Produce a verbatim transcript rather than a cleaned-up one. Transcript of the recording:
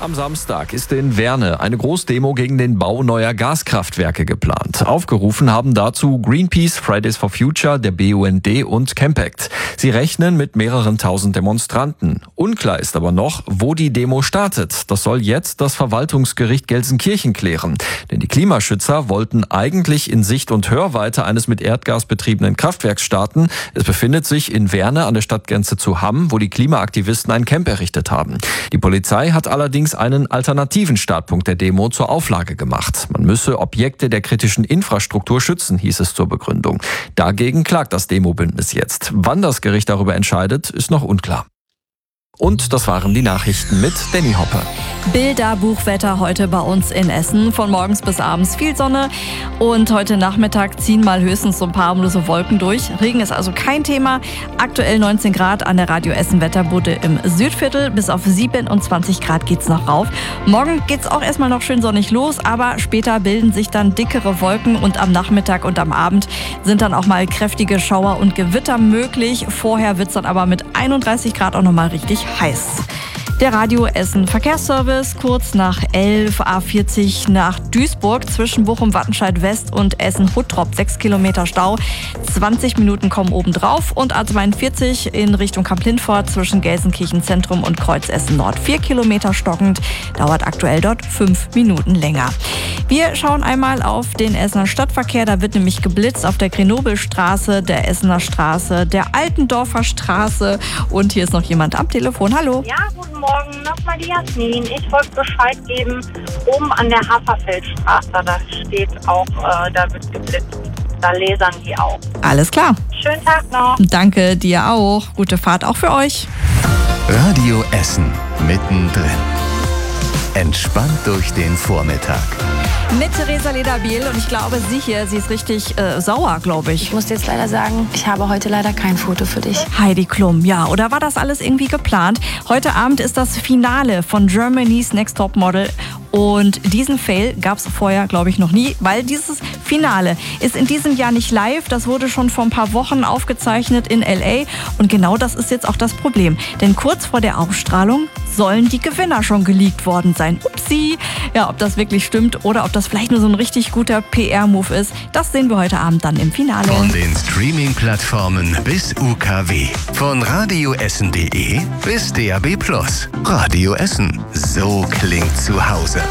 Am Samstag ist in Werne eine Großdemo gegen den Bau neuer Gaskraftwerke geplant. Aufgerufen haben dazu Greenpeace, Fridays for Future, der B U N D und Campact. Sie rechnen mit mehreren tausend Demonstranten. Unklar ist aber noch, wo die Demo startet. Das soll jetzt das Verwaltungsgericht Gelsenkirchen klären. Denn die Klimaschützer wollten eigentlich in Sicht- und Hörweite eines mit Erdgas betriebenen Kraftwerks starten. Es befindet sich in Werne an der Stadtgrenze zu Hamm, wo die Klimaaktivisten ein Camp errichtet haben. Die Polizei hat allerdings einen alternativen Startpunkt der Demo zur Auflage gemacht. Man müsse Objekte der kritischen Infrastruktur schützen, hieß es zur Begründung. Dagegen klagt das Demobündnis jetzt. Wann das Gericht darüber entscheidet, ist noch unklar. Und das waren die Nachrichten mit Danny Hopper. Bilderbuchwetter heute bei uns in Essen. Von morgens bis abends viel Sonne und heute Nachmittag ziehen mal höchstens so ein paar harmlose Wolken durch. Regen ist also kein Thema. Aktuell neunzehn Grad an der Radio Essen Wetterbude im Südviertel. Bis auf siebenundzwanzig Grad geht's noch rauf. Morgen geht's auch erstmal noch schön sonnig los, aber später bilden sich dann dickere Wolken und am Nachmittag und am Abend sind dann auch mal kräftige Schauer und Gewitter möglich. Vorher wird's dann aber mit einunddreißig Grad auch noch mal richtig heiß. Der Radio Essen Verkehrsservice kurz nach elf, A vierzig nach Duisburg zwischen Bochum-Wattenscheid West und Essen-Huttrop. sechs Kilometer Stau, zwanzig Minuten kommen obendrauf und A zweiundvierzig in Richtung Kamp-Lindfort zwischen Gelsenkirchen Zentrum und Kreuz Essen Nord. vier Kilometer stockend, dauert aktuell dort fünf Minuten länger. Wir schauen einmal auf den Essener Stadtverkehr. Da wird nämlich geblitzt auf der Grenobelstraße, der Essener Straße, der Altendorfer Straße und hier ist noch jemand am Telefon. Hallo. Ja, guten Morgen, nochmal die Jasmin. Ich wollte Bescheid geben, oben an der Haferfeldstraße, da steht auch, äh, da wird geblitzt. Da lasern die auch. Alles klar. Schönen Tag noch. Danke dir auch. Gute Fahrt auch für euch. Radio Essen mittendrin. Entspannt durch den Vormittag. Mit Theresa Lederbiel und ich glaube, sie hier, sie ist richtig äh, sauer, glaube ich. Ich muss dir jetzt leider sagen, ich habe heute leider kein Foto für dich. Heidi Klum, ja, oder war das alles irgendwie geplant? Heute Abend ist das Finale von Germany's Next Top Model und diesen Fail gab es vorher, glaube ich, noch nie, weil dieses Finale ist in diesem Jahr nicht live. Das wurde schon vor ein paar Wochen aufgezeichnet in L A und genau das ist jetzt auch das Problem. Denn kurz vor der Ausstrahlung sollen die Gewinner schon geleakt worden sein. Upsi! Ja, ob das wirklich stimmt oder ob das vielleicht nur so ein richtig guter P R-Move ist, das sehen wir heute Abend dann im Finale. Von den Streaming-Plattformen bis U K W. Von radioessen punkt de bis D A B plus. Radio Essen. So klingt zu Hause.